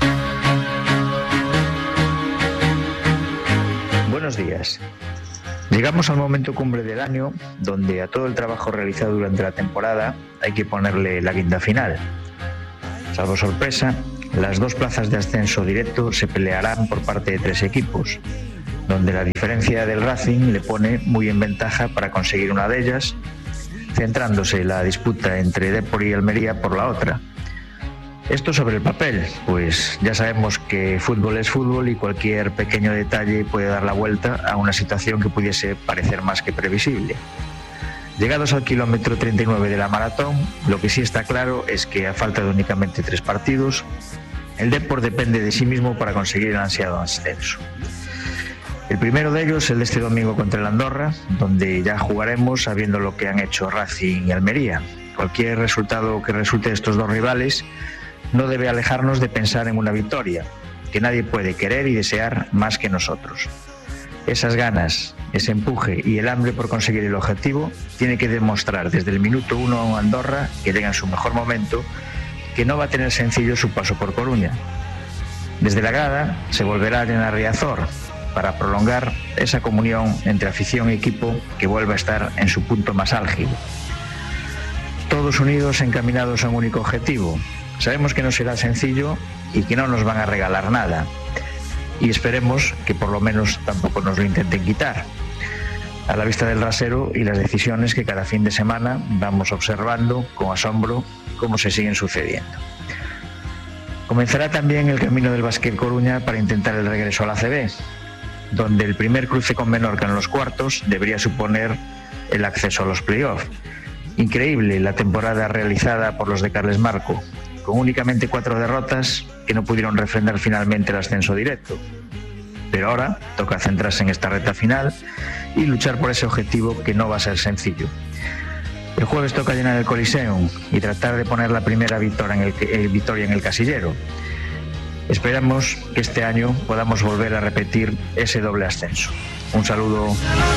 Buenos días. Llegamos al momento cumbre del año, donde a todo el trabajo realizado durante la temporada hay que ponerle la guinda final. Salvo sorpresa, las 2 plazas de ascenso directo se pelearán por parte de 3 equipos, donde la diferencia del Racing le pone muy en ventaja para conseguir una de ellas, centrándose la disputa entre Depor y Almería por la otra. Esto sobre el papel, pues ya sabemos que fútbol es fútbol y cualquier pequeño detalle puede dar la vuelta a una situación que pudiese parecer más que previsible. Llegados al kilómetro 39 de la maratón, lo que sí está claro es que a falta de únicamente 3 partidos, el Depor depende de sí mismo para conseguir el ansiado ascenso. El primero de ellos, el de este domingo contra el Andorra, donde ya jugaremos sabiendo lo que han hecho Racing y Almería. Cualquier resultado que resulte de estos 2 rivales no debe alejarnos de pensar en una victoria, que nadie puede querer y desear más que nosotros. Esas ganas, ese empuje y el hambre por conseguir el objetivo tiene que demostrar desde el minuto 1 a un Andorra, que llega en su mejor momento, que no va a tener sencillo su paso por Coruña. Desde la grada se volverá a llenar Riazor para prolongar esa comunión entre afición y equipo que vuelva a estar en su punto más álgido. Todos unidos encaminados a un único objetivo. Sabemos que no será sencillo y que no nos van a regalar nada. Y esperemos que por lo menos tampoco nos lo intenten quitar. A la vista del rasero y las decisiones que cada fin de semana vamos observando con asombro cómo se siguen sucediendo. Comenzará también el camino del Básquet Coruña para intentar el regreso a la ACB, donde el primer cruce con Menorca en los cuartos debería suponer el acceso a los playoffs. Increíble la temporada realizada por los de Carles Marco, con únicamente 4 derrotas que no pudieron refrendar finalmente el ascenso directo. Pero ahora toca centrarse en esta recta final y luchar por ese objetivo que no va a ser sencillo. El jueves toca llenar el Coliseum y tratar de poner la primera victoria en el casillero. Esperamos que este año podamos volver a repetir ese doble ascenso. Un saludo.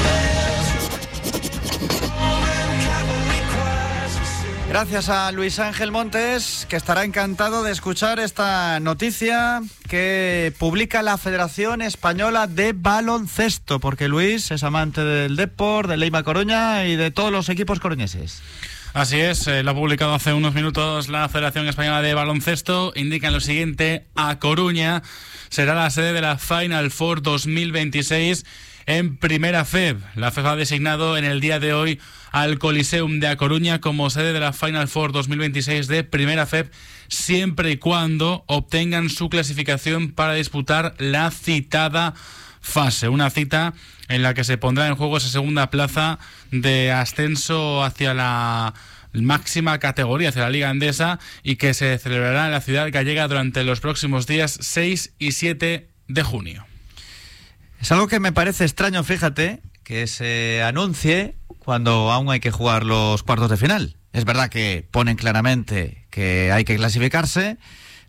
Gracias a Luis Ángel Montes, que estará encantado de escuchar esta noticia que publica la Federación Española de Baloncesto, porque Luis es amante del Depor, del Leima Coruña y de todos los equipos coruñeses. Así es, lo ha publicado hace unos minutos la Federación Española de Baloncesto. Indican lo siguiente: A Coruña será la sede de la Final Four 2026 en Primera FEB. La FEB ha designado en el día de hoy al Coliseum de A Coruña como sede de la Final Four 2026 de Primera FEB, siempre y cuando obtengan su clasificación para disputar la citada fase. Una cita en la que se pondrá en juego esa segunda plaza de ascenso hacia la máxima categoría, hacia la Liga Endesa, y que se celebrará en la ciudad gallega durante los próximos días 6 y 7 de junio. Es algo que me parece extraño, fíjate, que se anuncie cuando aún hay que jugar los cuartos de final. Es verdad que ponen claramente que hay que clasificarse,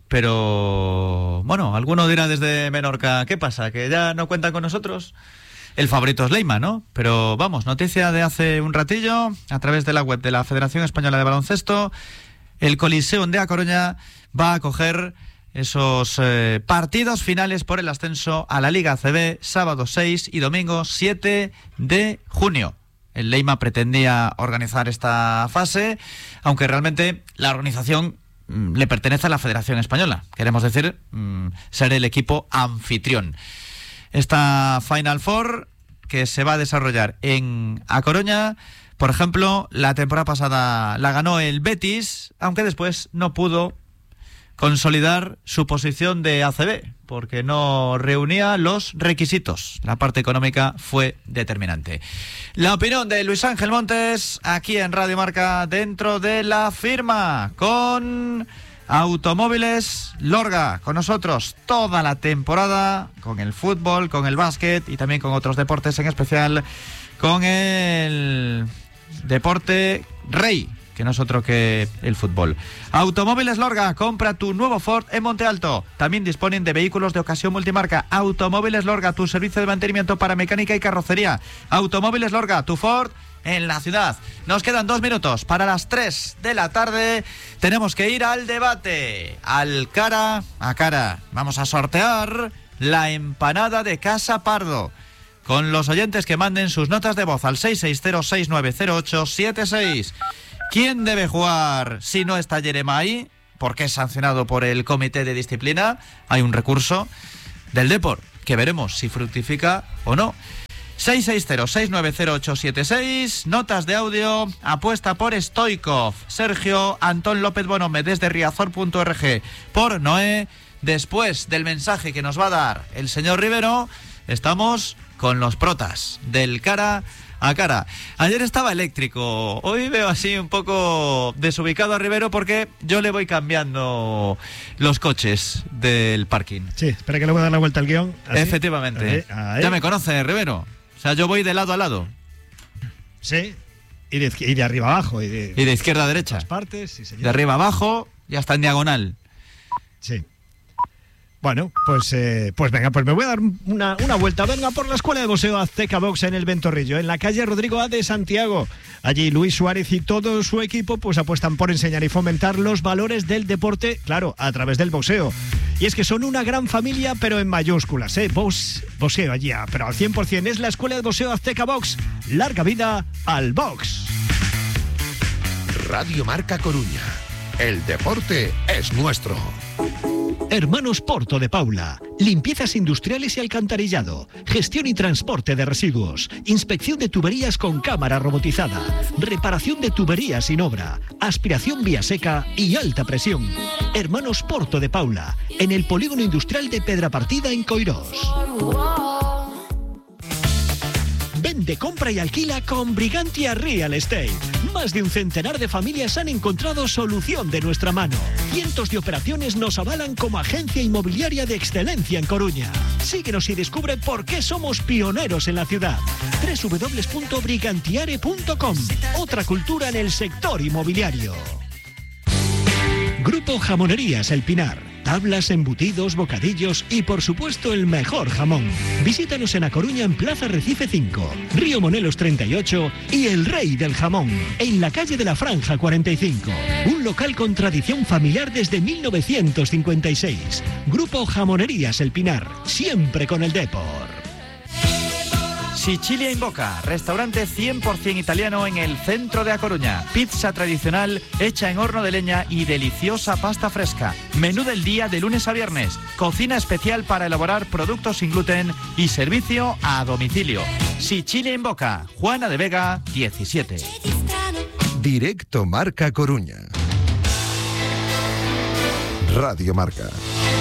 pero bueno, alguno dirá desde Menorca: ¿qué pasa? ¿Que ya no cuentan con nosotros? El favorito es Leima, ¿no? Pero vamos, noticia de hace un ratillo, a través de la web de la Federación Española de Baloncesto, el Coliseum de A Coruña va a acoger esos partidos finales por el ascenso a la Liga ACB, sábado 6 y domingo 7 de junio. El Leima pretendía organizar esta fase, aunque realmente la organización le pertenece a la Federación Española. Queremos decir, ser el equipo anfitrión. Esta Final Four, que se va a desarrollar en A Coruña, por ejemplo, la temporada pasada la ganó el Betis, aunque después no pudo consolidar su posición de ACB, porque no reunía los requisitos. La parte económica fue determinante. La opinión de Luis Ángel Montes, aquí en Radio Marca, dentro de La Firma, con Automóviles Lorga, con nosotros toda la temporada, con el fútbol, con el básquet y también con otros deportes, en especial con el deporte rey, que no es otro que el fútbol. Automóviles Lorga, compra tu nuevo Ford en Monte Alto. También disponen de vehículos de ocasión multimarca. Automóviles Lorga, tu servicio de mantenimiento para mecánica y carrocería. Automóviles Lorga, tu Ford en la ciudad. Nos quedan 2 minutos para las 3 de la tarde. Tenemos que ir al debate, al cara a cara. Vamos a sortear la empanada de Casa Pardo con los oyentes que manden sus notas de voz al 660-690876. ¿Quién debe jugar si no está Jeremai? Porque es sancionado por el comité de disciplina. Hay un recurso del Depor que veremos si fructifica o no. 660-690876, notas de audio, apuesta por Stoikov, Sergio Antón López Bonome desde riazor.org, por Noé. Después del mensaje que nos va a dar el señor Rivero, estamos con los protas del cara a cara. Ayer estaba eléctrico, hoy veo así un poco desubicado a Rivero porque yo le voy cambiando los coches del parking. Sí, espera que le voy a dar la vuelta al guión. ¿Así? Efectivamente. Ya me conoce, Rivero. O sea, yo voy de lado a lado. Sí, y de arriba abajo. Y de izquierda a derecha. Partes, sí, señor. De arriba abajo y hasta en diagonal. Sí. Bueno, pues venga, pues me voy a dar una vuelta. Venga, por la Escuela de Boxeo Azteca Box en el Ventorrillo, en la calle Rodrigo A de Santiago. Allí Luis Suárez y todo su equipo pues apuestan por enseñar y fomentar los valores del deporte, claro, a través del boxeo. Y es que son una gran familia, pero en mayúsculas, ¿eh? Boxeo allí, pero al 100%. Es la Escuela de Boxeo Azteca Box. Larga vida al box. Radio Marca Coruña. El deporte es nuestro. Hermanos Porto de Paula, limpiezas industriales y alcantarillado, gestión y transporte de residuos, inspección de tuberías con cámara robotizada, reparación de tuberías sin obra, aspiración vía seca y alta presión. Hermanos Porto de Paula, en el polígono industrial de Pedrapartida en Coirós. Vende, compra y alquila con Brigantia Real Estate. Más de un centenar de familias han encontrado solución de nuestra mano. Cientos de operaciones nos avalan como agencia inmobiliaria de excelencia en Coruña. Síguenos y descubre por qué somos pioneros en la ciudad. www.brigantiare.com. Otra cultura en el sector inmobiliario. Grupo Jamonerías El Pinar. Tablas, embutidos, bocadillos y, por supuesto, el mejor jamón. Visítanos en A Coruña, en Plaza Recife 5, Río Monelos 38 y El Rey del Jamón, en la calle de la Franja 45. Un local con tradición familiar desde 1956. Grupo Jamonerías El Pinar, siempre con el Depor. Sicilia in Boca, restaurante 100% italiano en el centro de A Coruña. Pizza tradicional hecha en horno de leña y deliciosa pasta fresca. Menú del día de lunes a viernes. Cocina especial para elaborar productos sin gluten y servicio a domicilio. Sicilia in Boca, Juana de Vega 17. Directo Marca Coruña. Radio Marca.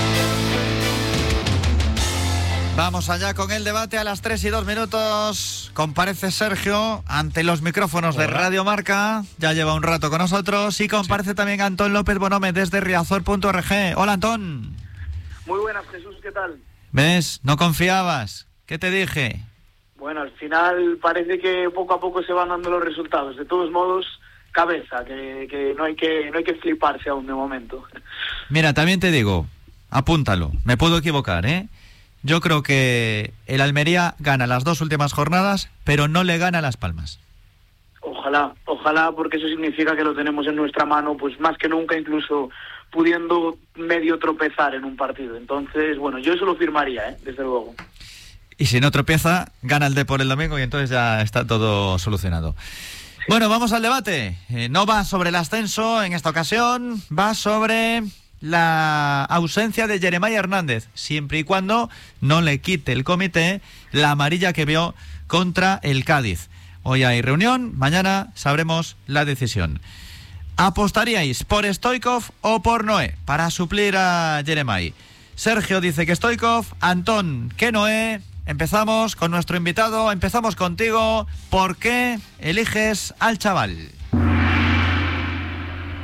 Vamos allá con el debate a las 3 y 2 minutos. Comparece Sergio ante los micrófonos de Radio Marca. Ya lleva un rato con nosotros. Y comparece también Antón López Bonome desde riazor.org. Hola, Antón. Muy buenas, Jesús, ¿qué tal? ¿Ves? No confiabas. ¿Qué te dije? Bueno, al final parece que poco a poco se van dando los resultados. De todos modos, cabeza, que no hay que fliparse aún de momento. Mira, también te digo, apúntalo. Me puedo equivocar, ¿eh? Yo creo que el Almería gana las 2 últimas jornadas, pero no le gana Las Palmas. Ojalá, porque eso significa que lo tenemos en nuestra mano, pues más que nunca, incluso pudiendo medio tropezar en un partido. Entonces, bueno, yo eso lo firmaría, desde luego. Y si no tropieza, gana el Depor el domingo y entonces ya está todo solucionado. Sí. Bueno, vamos al debate. No va sobre el ascenso en esta ocasión, va sobre la ausencia de Jeremai Hernández, siempre y cuando no le quite el comité la amarilla que vio contra el Cádiz. Hoy hay reunión, mañana sabremos la decisión. ¿Apostaríais por Stoikov o por Noé para suplir a Jeremai? Sergio dice que Stoikov, Antón que Noé. Empezamos con nuestro invitado, empezamos contigo. ¿Por qué eliges al chaval?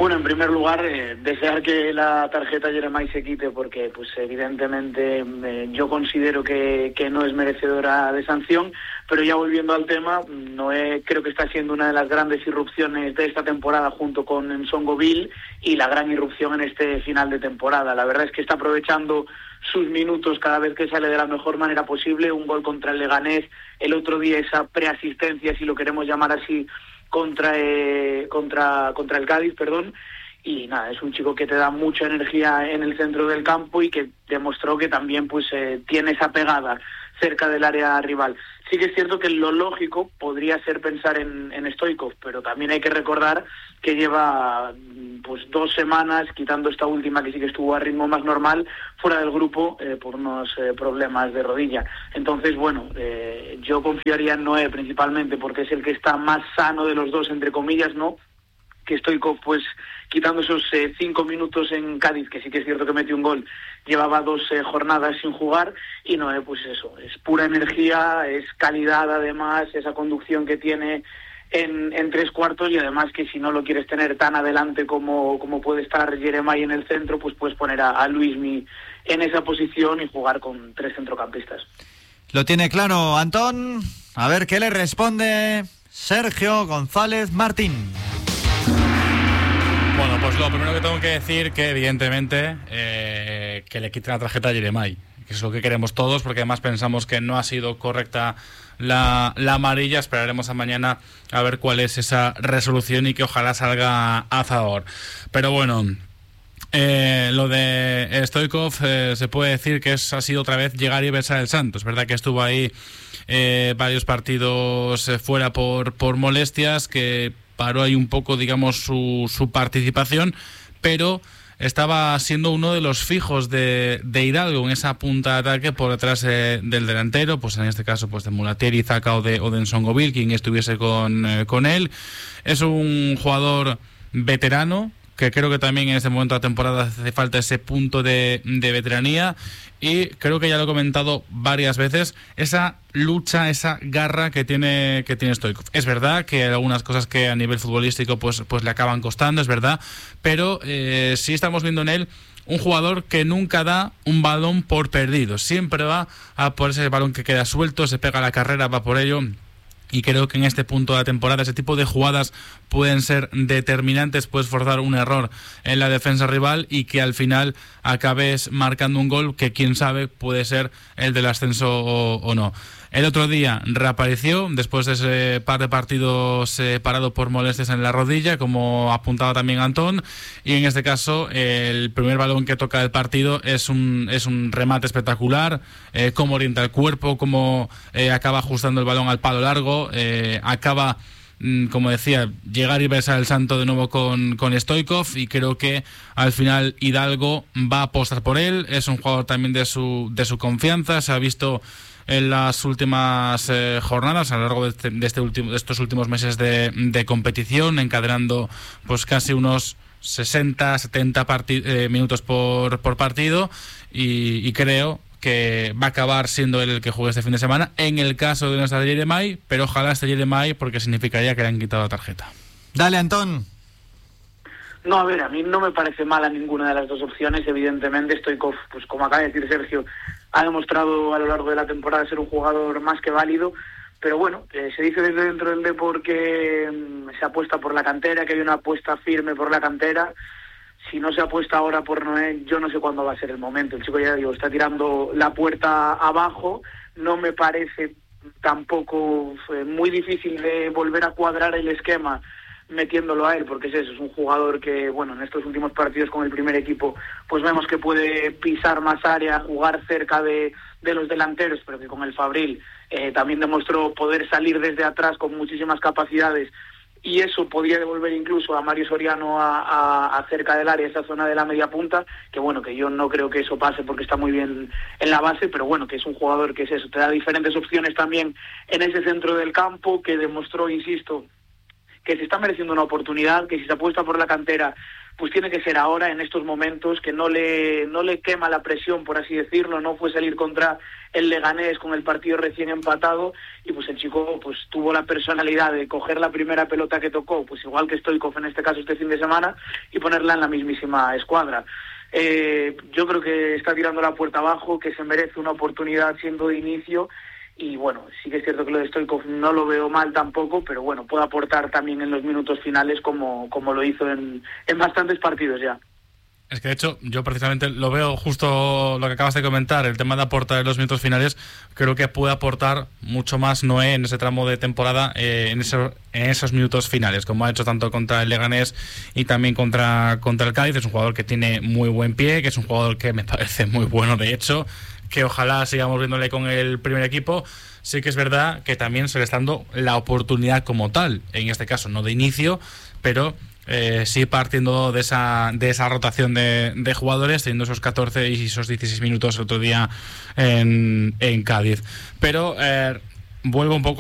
Bueno, en primer lugar, desear que la tarjeta Jeremai se quite porque, pues evidentemente, yo considero que no es merecedora de sanción, pero ya volviendo al tema, Noé creo que está siendo una de las grandes irrupciones de esta temporada junto con Nsongoville y la gran irrupción en este final de temporada. La verdad es que está aprovechando sus minutos cada vez que sale de la mejor manera posible, un gol contra el Leganés, el otro día esa preasistencia, si lo queremos llamar así, contra el Cádiz, y nada, es un chico que te da mucha energía en el centro del campo y que demostró que también pues tiene esa pegada cerca del área rival. Sí que es cierto que lo lógico podría ser pensar en Stoichkov, pero también hay que recordar que lleva pues 2 semanas, quitando esta última que sí que estuvo a ritmo más normal, fuera del grupo por unos problemas de rodilla. Entonces, bueno, yo confiaría en Noé principalmente porque es el que está más sano de los dos, entre comillas, ¿no? Que Stoichkov, pues quitando esos 5 minutos en Cádiz, que sí que es cierto que metió un gol, llevaba 2 jornadas sin jugar, y Noé, pues eso, es pura energía, es calidad además, esa conducción que tiene en 3 cuartos, y además que si no lo quieres tener tan adelante como puede estar Jeremai en el centro, pues puedes poner a Luismi en esa posición y jugar con 3 centrocampistas. Lo tiene claro Antón, a ver qué le responde Sergio González Martín. Bueno, pues lo primero que tengo que decir que evidentemente que le quiten la tarjeta a Jeremai, que es lo que queremos todos, porque además pensamos que no ha sido correcta la amarilla. Esperaremos a mañana a ver cuál es esa resolución y que ojalá salga a favor. Pero bueno, lo de Stoichkov se puede decir que ha sido otra vez llegar y besar el santo. Es verdad que estuvo ahí varios partidos fuera por molestias, que paró ahí un poco, digamos, su participación, pero estaba siendo uno de los fijos de Hidalgo en esa punta de ataque por detrás del delantero, pues en este caso pues de Mulatieri, Zaka o de Nsongoville, quien estuviese con él. Es un jugador veterano, que creo que también en este momento de la temporada hace falta ese punto de veteranía, y creo que ya lo he comentado varias veces, esa lucha, esa garra que tiene Stoichkov. Es verdad que hay algunas cosas que a nivel futbolístico pues le acaban costando, es verdad, pero sí estamos viendo en él un jugador que nunca da un balón por perdido, siempre va a por ese balón que queda suelto, se pega a la carrera, va por ello. Y creo que en este punto de la temporada ese tipo de jugadas pueden ser determinantes, puedes forzar un error en la defensa rival y que al final acabes marcando un gol que quién sabe puede ser el del ascenso o no. El otro día reapareció después de ese par de partidos parado por molestias en la rodilla, como apuntaba también Antón, y en este caso el primer balón que toca el partido es un remate espectacular, cómo orienta el cuerpo, cómo acaba ajustando el balón al palo largo, acaba, como decía, llegar y besar el santo de nuevo con Stoichkov, y creo que al final Hidalgo va a apostar por él. Es un jugador también de su confianza, se ha visto en las últimas jornadas a lo largo de estos últimos meses de competición, encadenando pues casi unos 60-70 minutos por partido, y creo que va a acabar siendo él el que juegue este fin de semana en el caso de no estar Jeremai, pero ojalá esté Jeremai porque significaría que le han quitado la tarjeta. Dale, Antón. No, a ver, a mí no me parece mala ninguna de las dos opciones. Evidentemente Stoichkov, pues como acaba de decir Sergio, ha demostrado a lo largo de la temporada ser un jugador más que válido, pero bueno, se dice desde dentro del Depor que se apuesta por la cantera, que hay una apuesta firme por la cantera. Si no se apuesta ahora por Noé, yo no sé cuándo va a ser el momento. El chico, ya digo, está tirando la puerta abajo. No me parece tampoco muy difícil de volver a cuadrar el esquema metiéndolo a él, porque es eso, es un jugador que, bueno, en estos últimos partidos con el primer equipo, pues vemos que puede pisar más área, jugar cerca de los delanteros, pero que con el Fabril también demostró poder salir desde atrás con muchísimas capacidades, y eso podría devolver incluso a Mario Soriano a cerca del área, esa zona de la media punta, que bueno, que yo no creo que eso pase porque está muy bien en la base, pero bueno, que es un jugador que es eso, te da diferentes opciones también en ese centro del campo, que demostró, insisto, que se está mereciendo una oportunidad, que si se apuesta por la cantera, pues tiene que ser ahora, en estos momentos, que no le quema la presión, por así decirlo. No fue salir contra el Leganés con el partido recién empatado, y pues el chico pues tuvo la personalidad de coger la primera pelota que tocó, pues igual que Stoichkov en este caso este fin de semana, y ponerla en la mismísima escuadra. Yo creo que está tirando la puerta abajo, que se merece una oportunidad siendo de inicio, y bueno, sí que es cierto que lo de Stoichkov no lo veo mal tampoco, pero bueno, puede aportar también en los minutos finales como lo hizo en bastantes partidos ya. Es que de hecho yo precisamente lo veo justo lo que acabas de comentar, el tema de aportar en los minutos finales. Creo que puede aportar mucho más Noé en ese tramo de temporada, en esos minutos finales, como ha hecho tanto contra el Leganés y también contra el Cádiz. Es un jugador que tiene muy buen pie, que es un jugador que me parece muy bueno, de hecho, que ojalá sigamos viéndole con el primer equipo. Sí que es verdad que también se le está dando la oportunidad como tal, en este caso no de inicio, pero sí partiendo de esa rotación de jugadores, teniendo esos 14 y esos 16 minutos el otro día en Cádiz. Pero vuelvo un poco